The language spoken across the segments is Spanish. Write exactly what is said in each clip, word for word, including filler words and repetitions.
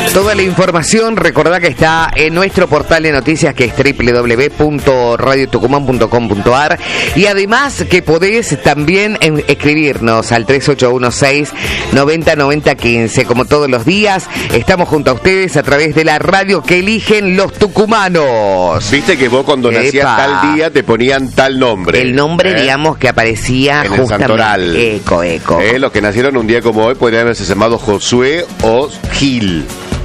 Toda la información, recordá que está en nuestro portal de noticias, que es doble u doble u doble u punto radio tucumán punto com punto a r, y además que podés también en, escribirnos al tres ocho uno seis, noventa noventa quince. Como todos los días, estamos junto a ustedes a través de la radio que eligen los tucumanos. Viste que vos cuando Epa. nacías tal día te ponían tal nombre. El nombre, ¿eh? digamos, que aparecía en el santoral. Eco, eco. Eh, los que nacieron un día como hoy podrían haberse llamado Josué o Gil.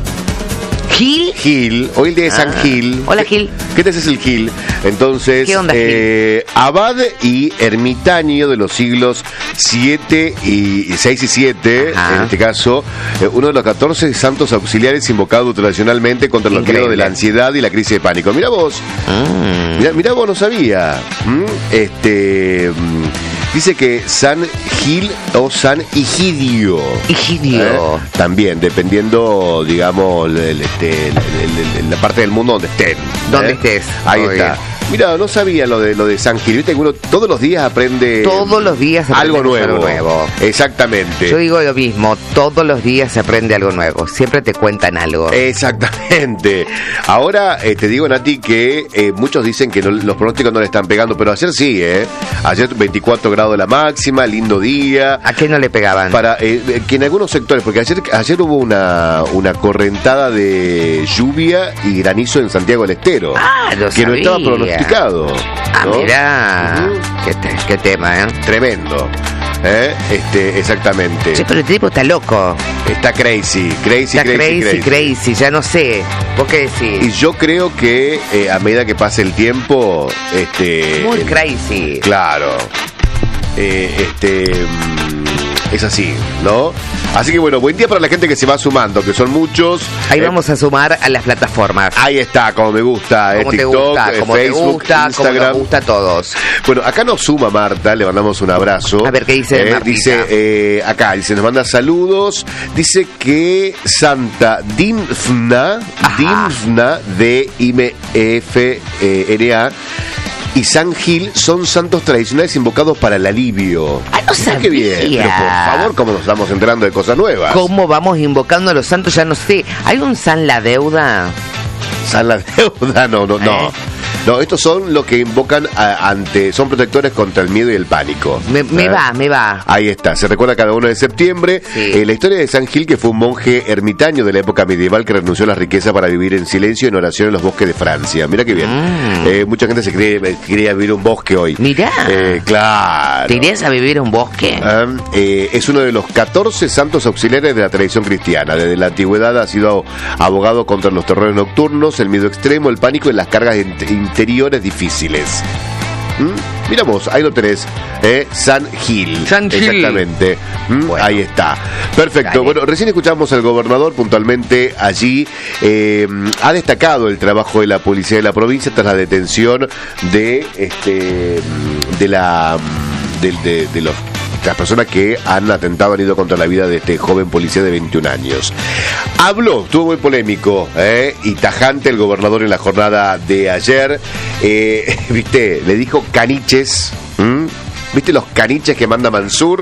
¿Gil? Gil, hoy el día de San Ah. Gil. Hola, Gil. ¿Qué te haces el Gil? Entonces, ¿Qué onda, eh, abad y ermitaño de los siglos siete y seis y siete, Ajá. en este caso, eh, uno de los catorce santos auxiliares invocados tradicionalmente contra los Increíble. miedos de la ansiedad y la crisis de pánico. Mira vos, Mm. mira, mira vos, no sabía. ¿Mm? Este mm, dice que San Gil o San Higidio. Higidio. ¿Eh? También, dependiendo, digamos, el, el, este, el, el, el, la parte del mundo donde estén. Donde ¿eh? estés. Ahí Muy está. bien. Mira, no sabía lo de lo de San Gil. Viste que uno todos los días aprende Todos los días se algo aprende nuevo. algo nuevo. Exactamente. Yo digo lo mismo, todos los días se aprende algo nuevo, siempre te cuentan algo. Exactamente. Ahora eh, te digo, Nati, que eh, muchos dicen que no, los pronósticos no le están pegando, pero ayer sí, ¿eh? Ayer veinticuatro grados la máxima, lindo día. ¿A qué no le pegaban? Para eh, que en algunos sectores, porque ayer ayer hubo una, una correntada de lluvia y granizo en Santiago del Estero. Ah, lo que no sabía. estaba pronosticado. Ah, ¿no? mirá, Ujú. qué, te- qué tema, ¿eh? Tremendo. ¿Eh? Este, exactamente. Sí, pero el tipo está loco. Está crazy, crazy, Está crazy, crazy, crazy, ya no sé. ¿Vos qué Y decís? yo creo que eh, a medida que pase el tiempo, este, Muy el- crazy. claro, eh, este, mm, es así, ¿no? Así que bueno, buen día para la gente que se va sumando, que son muchos. Ahí Eh, vamos a sumar a las plataformas. Ahí está, como me gusta, eh, Como te TikTok, gusta, eh, como te Facebook, gusta, como Instagram. nos gusta a todos. Bueno, acá nos suma Marta, le mandamos un abrazo. A ver, ¿qué dice Eh, Martita? Dice, eh, acá, dice, nos manda saludos. Dice que Santa Dinfna, Ajá. Dinfna, D I F N A, y San Gil son santos tradicionales invocados para el alivio. Ah, no Mirá qué bien. sabía. Pero por favor, ¿cómo nos estamos enterando de cosas nuevas? ¿Cómo vamos invocando a los santos? Ya no sé. ¿Hay un San la Deuda? San la deuda, no, no, no. ¿Eh? No, estos son los que invocan a- ante, son protectores contra el miedo y el pánico. Me, me ¿Eh? va, me va. Ahí está, se recuerda cada uno de septiembre. Sí. Eh, la historia de San Gil, que fue un monje ermitaño de la época medieval que renunció a la riqueza para vivir en silencio y en oración en los bosques de Francia. Mira qué bien. Mm. Eh, mucha gente se cree, quería vivir un bosque hoy. Mirá. Eh, claro. ¿Te irías a vivir a un bosque? Ah, eh, es uno de los catorce santos auxiliares de la tradición cristiana. Desde la antigüedad ha sido abogado contra los terrores nocturnos, el miedo extremo, el pánico y las cargas in- interiores difíciles. ¿Mm? Mira vos, ahí lo tenés, ¿eh? San Gil. San Gil. Exactamente. ¿Mm? Bueno. Ahí está. Perfecto. Dale. Bueno, recién escuchamos al gobernador puntualmente allí. Eh, ha destacado el trabajo de la policía de la provincia tras la detención de este de la de, de- de los las personas que han atentado, han ido contra la vida de este joven policía de veintiún años. Habló, estuvo muy polémico ¿eh? y tajante el gobernador en la jornada de ayer. Eh, ¿Viste? Le dijo caniches. ¿Mm? ¿Viste los caniches que manda Mansur?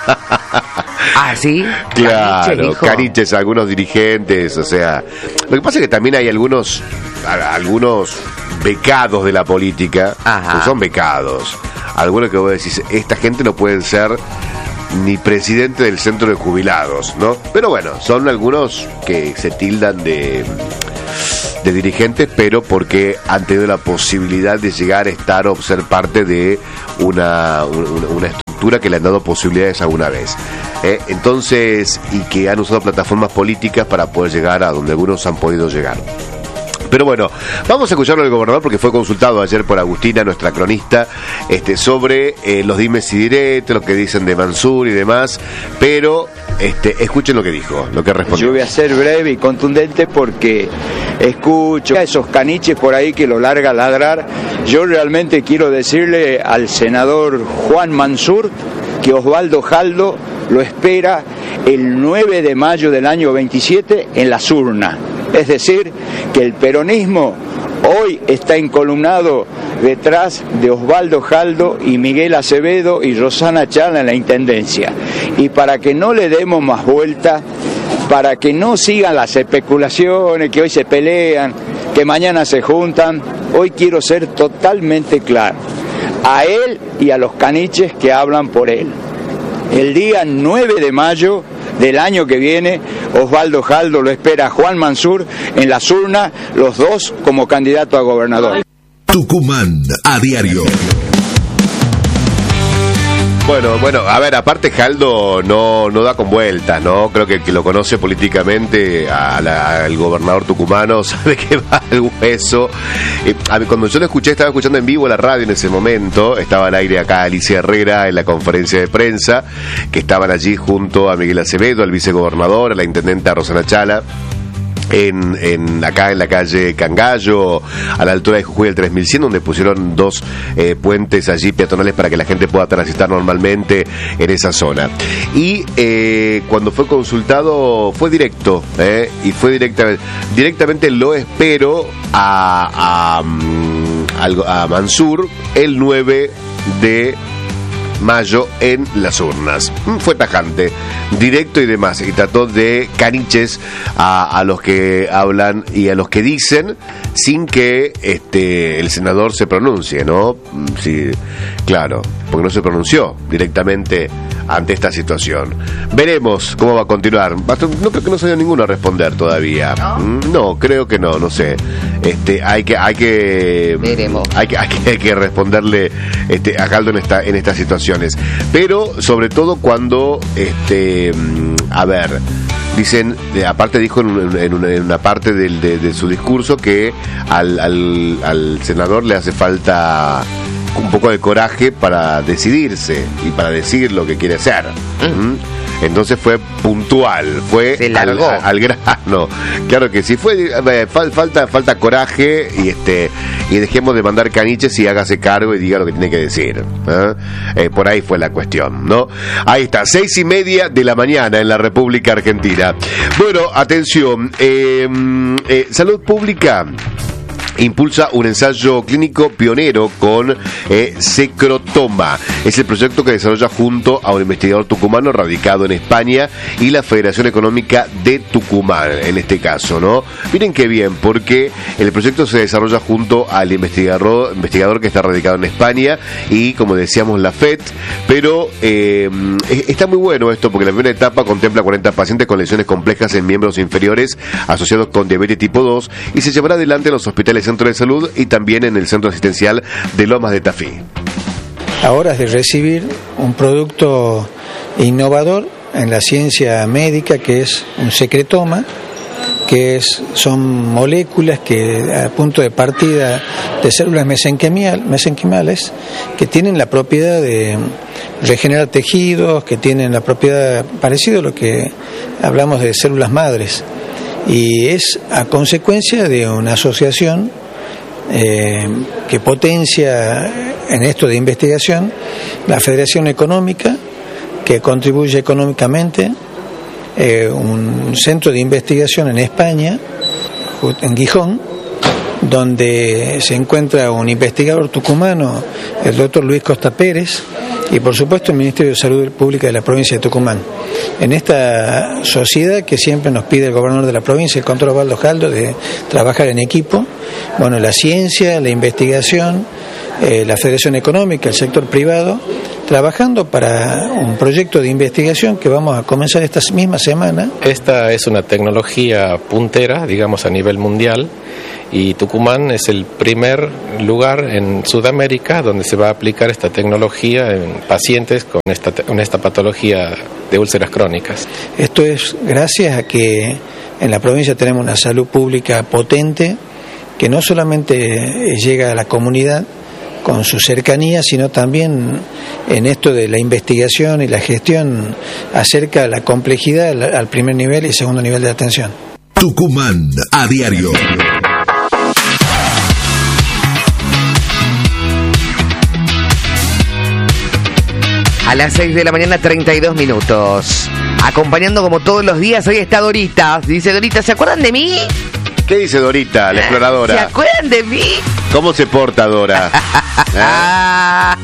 Ah, ¿sí? Claro, Caniche, dijo. caniches a algunos dirigentes, o sea, lo que pasa es que también hay algunos a- algunos becados de la política, Ajá. que son becados, algunos que vos decís, esta gente no pueden ser ni presidente del centro de jubilados, ¿no? Pero bueno, son algunos que se tildan de de dirigentes, pero porque han tenido la posibilidad de llegar a estar o ser parte de una, una, una estructura que le han dado posibilidades alguna vez. ¿eh? Entonces, y que han usado plataformas políticas para poder llegar a donde algunos han podido llegar. Pero bueno, vamos a escucharlo al gobernador porque fue consultado ayer por Agustina, nuestra cronista, este, sobre eh, los dimes y diretes, lo que dicen de Mansur y demás, pero este, escuchen lo que dijo, lo que respondió. Yo voy a ser breve y contundente porque escucho a esos caniches por ahí que lo larga a ladrar. Yo realmente quiero decirle al senador Juan Mansur que Osvaldo Jaldo lo espera el nueve de mayo del año veintisiete en las urnas. Es decir, que el peronismo hoy está encolumnado detrás de Osvaldo Jaldo y Miguel Acevedo y Rosana Chala en la Intendencia. Y para que no le demos más vuelta, para que no sigan las especulaciones, que hoy se pelean, que mañana se juntan. Hoy quiero ser totalmente claro, a él y a los caniches que hablan por él. El día nueve de mayo del año que viene, Osvaldo Jaldo lo espera a Juan Mansur en las urnas, los dos como candidato a gobernador. Tucumán a diario. Bueno, bueno, a ver, aparte Jaldo no, no da con vueltas, ¿no? Creo que el que lo conoce políticamente a la, al gobernador tucumano sabe que va el hueso. Eh, a mí, cuando yo lo escuché, estaba escuchando en vivo la radio en ese momento, estaba al aire acá Alicia Herrera en la conferencia de prensa, que estaban allí junto a Miguel Acevedo, al vicegobernador, a la intendenta Rosana Chala. En, en acá en la calle Cangallo, a la altura de Jujuy del tres mil cien, donde pusieron dos eh, puentes allí peatonales para que la gente pueda transitar normalmente en esa zona. Y eh, cuando fue consultado fue directo, eh, y fue directa, directamente lo espero a, a, a Mansur el nueve de mayo en las urnas. Fue tajante, directo y demás, y trató de caniches a, a los que hablan y a los que dicen sin que este el senador se pronuncie, ¿no? Sí, claro, porque no se pronunció directamente ante esta situación. Veremos cómo va a continuar. No creo que no se haya ninguno a responder todavía. ¿No? No, creo que no, no sé. Este, hay que, hay que, Veremos. Hay que, hay que, hay que responderle este, a Jaldo en esta, en estas situaciones. Pero sobre todo cuando, este, a ver, dicen, aparte dijo en, en, una, en una parte del, de, de su discurso que al, al, al senador le hace falta un poco de coraje para decidirse y para decir lo que quiere hacer. ¿Mm? Entonces fue puntual, fue al, al grano. Claro que sí, fue eh, falta falta coraje y este y dejemos de mandar caniches y hágase cargo y diga lo que tiene que decir. ¿eh? Eh, por ahí fue la cuestión, ¿no? Ahí está, seis y media de la mañana en la República Argentina. Bueno, atención, eh, eh, Salud Pública impulsa un ensayo clínico pionero con eh, secrotoma. Es el proyecto que desarrolla junto a un investigador tucumano radicado en España y la Federación Económica de Tucumán, en este caso, ¿no? Miren qué bien, porque el proyecto se desarrolla junto al investigador, investigador que está radicado en España y, como decíamos, la F E D, pero eh, está muy bueno esto porque la primera etapa contempla cuarenta pacientes con lesiones complejas en miembros inferiores asociados con diabetes tipo dos y se llevará adelante en los hospitales Centro de Salud y también en el Centro Asistencial de Lomas de Tafí. Ahora es de recibir un producto innovador en la ciencia médica que es un secretoma, que es, son moléculas que a punto de partida de células mesenquimial, mesenquimales que tienen la propiedad de regenerar tejidos, que tienen la propiedad parecida a lo que hablamos de células madres. Y es a consecuencia de una asociación eh, que potencia en esto de investigación la Federación Económica, que contribuye económicamente, eh, un centro de investigación en España, en Gijón, donde se encuentra un investigador tucumano, el doctor Luis Costa Pérez, y por supuesto el Ministerio de Salud Pública de la provincia de Tucumán. En esta sociedad que siempre nos pide el gobernador de la provincia, el control Osvaldo Jaldo, de trabajar en equipo, bueno, la ciencia, la investigación, eh, la Federación Económica, el sector privado, trabajando para un proyecto de investigación que vamos a comenzar esta misma semana. Esta es una tecnología puntera, digamos, a nivel mundial, y Tucumán es el primer lugar en Sudamérica donde se va a aplicar esta tecnología en pacientes con esta, con esta patología de úlceras crónicas. Esto es gracias a que en la provincia tenemos una salud pública potente que no solamente llega a la comunidad con su cercanía, sino también en esto de la investigación y la gestión acerca la complejidad al, al primer nivel y segundo nivel de atención. Tucumán a diario. A las seis de la mañana, treinta y dos minutos. Acompañando como todos los días, hoy está Dorita. Dice Dorita, ¿se acuerdan de mí? ¿Qué dice Dorita, la exploradora? ¿Se acuerdan de mí? ¿Cómo se porta Dora? Ah,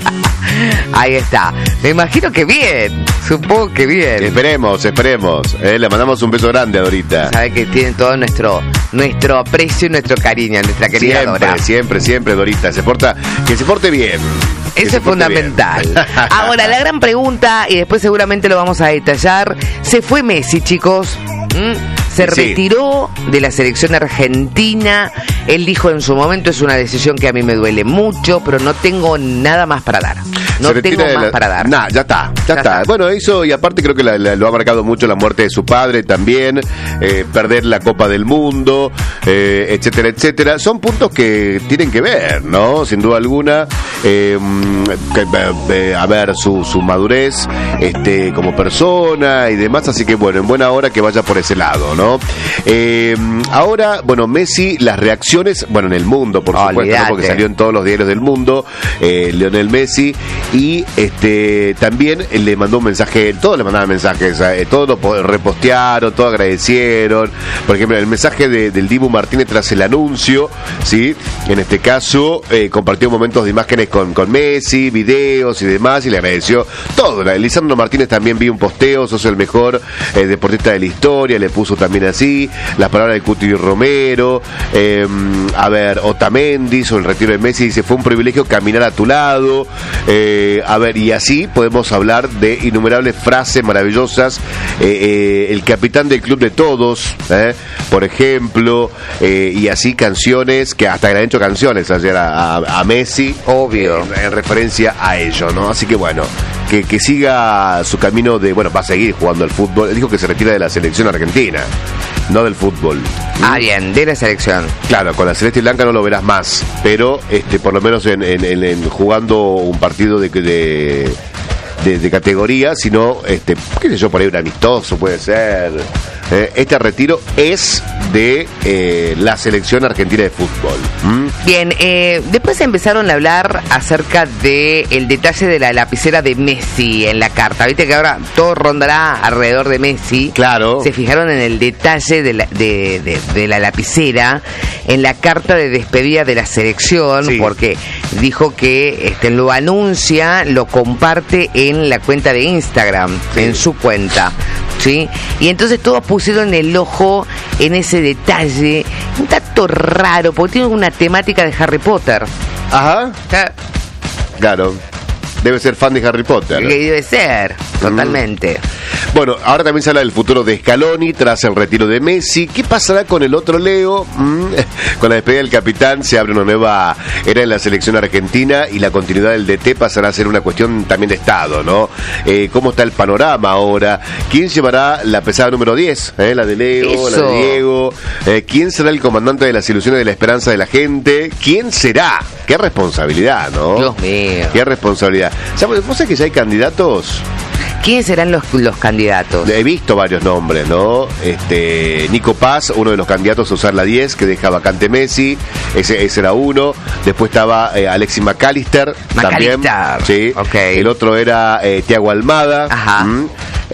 ahí está. Me imagino que bien. Supongo que bien. Esperemos, esperemos. Eh, le mandamos un beso grande a Dorita. Sabe que tienen todo nuestro nuestro aprecio y nuestro cariño, nuestra querida Siempre, Dora. siempre, siempre, Dorita. Se porta, que se porte bien. Que Eso se es porte fundamental. bien. Ahora, la gran pregunta, y después seguramente lo vamos a detallar, ¿se fue Messi, chicos? ¿Mm? Se Sí. retiró de la selección argentina. Él dijo en su momento, es una decisión que a mí me duele mucho, pero no tengo nada más para dar. No Se retira tengo de más la- para dar. Nah, ya está, ya, Ya está. está. Bueno, eso, y aparte creo que la- la- lo ha marcado mucho la muerte de su padre también, eh, perder la Copa del Mundo, eh, etcétera, etcétera. Son puntos que tienen que ver, ¿no? Sin duda alguna. Eh, mm, que, eh, a ver, su, su madurez este, como persona y demás, así que bueno, en buena hora que vaya por ese lado, ¿no? Eh, ahora, bueno, Messi, las reacciones, bueno, en el mundo, por supuesto, ¿no? Olvídate. Porque salió en todos los diarios del mundo, eh, Lionel Messi, y este también le mandó un mensaje, todos le mandaban mensajes, eh, todos lo po- repostearon, todos agradecieron. Por ejemplo, el mensaje de, del Dibu Martínez tras el anuncio, ¿sí? En este caso, eh, compartió momentos de imágenes con, con Messi, videos y demás, y le agradeció todo. La- Lisandro Martínez también vi un posteo, sos el mejor eh, deportista de la historia, le puso también así, las palabras de Cuti Romero, eh, a ver, Otamendi sobre el retiro de Messi, dice, fue un privilegio caminar a tu lado, eh, a ver, y así podemos hablar de innumerables frases maravillosas, eh, eh, el capitán del club de todos, eh, por ejemplo, eh, y así canciones, que hasta le han hecho canciones ayer a, a, a Messi, Obvio. en, en referencia a ello, ¿no? Así que bueno, que, que siga su camino de, bueno, va a seguir jugando al fútbol. Él dijo que se retira de la selección argentina, no del fútbol. Ah, bien, de la selección. Claro, con la Celeste y Blanca no lo verás más, pero este por lo menos en, en- en- en jugando un partido de, de, de, de categoría, sino, este, qué sé yo, por ahí un amistoso puede ser. Eh, este retiro es de eh, la selección argentina de fútbol. ¿Mm? Bien, eh, después empezaron a hablar acerca de el detalle de la lapicera de Messi en la carta. Viste que ahora todo rondará alrededor de Messi. Claro. Se fijaron en el detalle de la, de, de- de la lapicera en la carta de despedida de la selección, Sí. porque dijo que este, lo anuncia, lo comparte en la cuenta de Instagram, Sí. en su cuenta. ¿Sí? Y entonces todos pusieron el ojo en ese detalle, un tanto raro, porque tiene una temática de Harry Potter. Ajá, Ah, claro. Debe ser fan de Harry Potter. que debe ser, totalmente. Bueno, ahora también se habla del futuro de Scaloni tras el retiro de Messi. ¿Qué pasará con el otro Leo? Mm, Con la despedida del capitán se abre una nueva era en la selección argentina y la continuidad del D T pasará a ser una cuestión también de Estado, ¿no? Eh, ¿Cómo está el panorama ahora? ¿Quién llevará la pesada número diez? ¿Eh? La de Leo, la Eso. de Diego. Eh, ¿Quién será el comandante de las ilusiones de la esperanza de la gente? ¿Quién será? Qué responsabilidad, ¿no? Dios mío. Qué responsabilidad. ¿Sabes? ¿Vos sabés que ya hay candidatos? ¿Quiénes serán los, los candidatos? He visto varios nombres, ¿no? Este, Nico Paz, uno de los candidatos a usar la diez, que deja vacante Messi, ese, ese era uno. Después estaba eh, Alexis McAllister, también. McAllister, Sí. ok. El otro era eh, Thiago Almada. Ajá. Mm.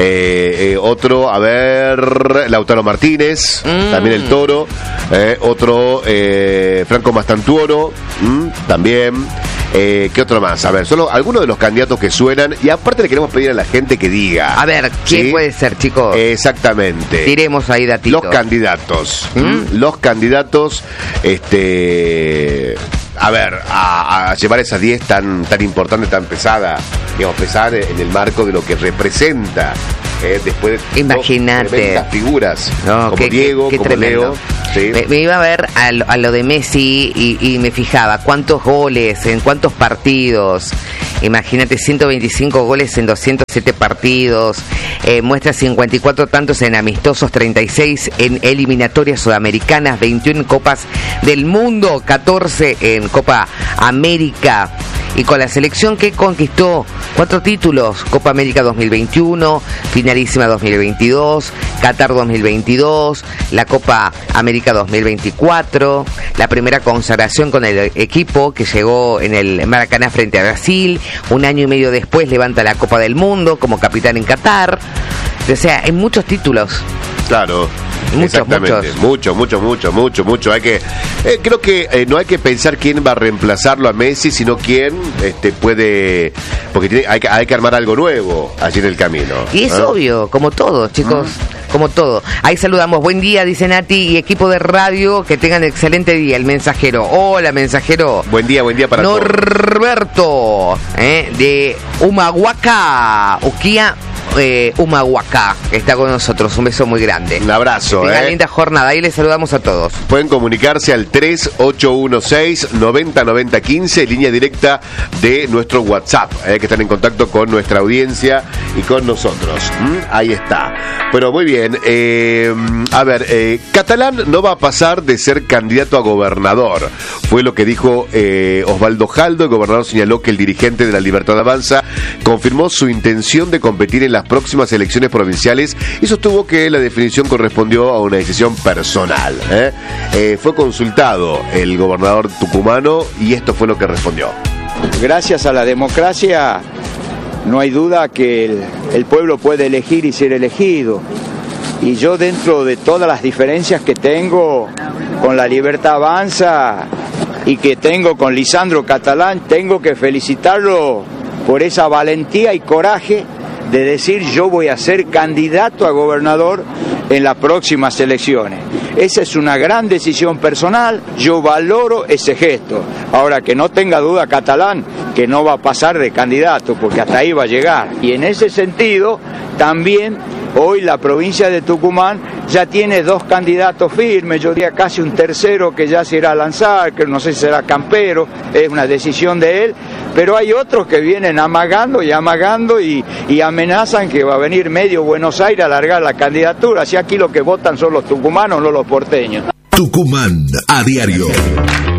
Eh, eh, otro, a ver, Lautaro Martínez, Mm. también el Toro. Eh, otro, eh, Franco Mastantuono, mm, también. Eh, ¿Qué otro más? A ver, solo algunos de los candidatos que suenan. Y aparte le queremos pedir a la gente que diga. A ver, ¿quién ¿sí? puede ser, chicos? Exactamente. Tiremos ahí datitos. Los candidatos. ¿Mm? ¿Mm? Los candidatos, este. A ver, a, a llevar esa diez tan, tan importante, tan pesada, digamos, pesar en el marco de lo que representa. Eh, después de Imagínate. dos tremendas figuras, No, como qué- Diego, qué- qué como tremendo. Leo. ¿sí? Me, me iba a ver a lo, a lo de Messi y, y me fijaba cuántos goles, en cuántos partidos. Imagínate, ciento veinticinco goles en doscientos siete partidos. Eh, muestra cincuenta y cuatro tantos en amistosos, treinta y seis en eliminatorias sudamericanas, veintiuna en Copas del Mundo, catorce en Copa América. Y con la selección que conquistó cuatro títulos: Copa América dos mil veintiuno, Finalísima dos mil veintidós, Qatar dos mil veintidós, la Copa América dos mil veinticuatro, la primera consagración con el equipo que llegó en el Maracaná frente a Brasil, un año y medio después levanta la Copa del Mundo como capitán en Qatar. O sea, en muchos títulos. Claro. Muchos, Exactamente, muchos. mucho, mucho, mucho, mucho, mucho. Hay que, eh, creo que eh, no hay que pensar quién va a reemplazarlo a Messi, sino quién este, puede, porque tiene, hay, que, hay que armar algo nuevo allí en el camino. Y es ¿eh? obvio, como todo, chicos, mm. como todo. Ahí saludamos, buen día, dice Nati, y equipo de radio, que tengan excelente día. El mensajero, hola mensajero. Buen día, buen día para todos. Norberto, eh, de Humahuaca, Uquía. Eh, Humahuaca, que está con nosotros, un beso muy grande. Un abrazo, Una eh. linda jornada, ahí les saludamos a todos. Pueden comunicarse al tres ocho uno seis, nueve cero nueve cero uno cinco, línea directa de nuestro WhatsApp, eh, que están en contacto con nuestra audiencia y con nosotros. ¿Mm? Ahí está. Pero muy bien, eh, a ver, eh, Catalán no va a pasar de ser candidato a gobernador, fue lo que dijo eh, Osvaldo Jaldo. El gobernador señaló que el dirigente de la Libertad Avanza confirmó su intención de competir en las próximas elecciones provinciales y sostuvo que la definición correspondió a una decisión personal. ¿eh? Eh, fue consultado el gobernador tucumano y esto fue lo que respondió. Gracias a la democracia no hay duda que el, el pueblo puede elegir y ser elegido. Y yo, dentro de todas las diferencias que tengo con la Libertad Avanza y que tengo con Lisandro Catalán, tengo que felicitarlo por esa valentía y coraje de decir yo voy a ser candidato a gobernador en las próximas elecciones. Esa es una gran decisión personal, yo valoro ese gesto. Ahora, que no tenga duda Catalán que no va a pasar de candidato, porque hasta ahí va a llegar. Y en ese sentido, también hoy la provincia de Tucumán ya tiene dos candidatos firmes, yo diría casi un tercero que ya se irá a lanzar, que no sé si será Campero, es una decisión de él, pero hay otros que vienen amagando y amagando y, y amenazan que va a venir medio Buenos Aires a alargar la candidatura, así aquí lo que votan son los tucumanos, no los porteños. Tucumán a diario.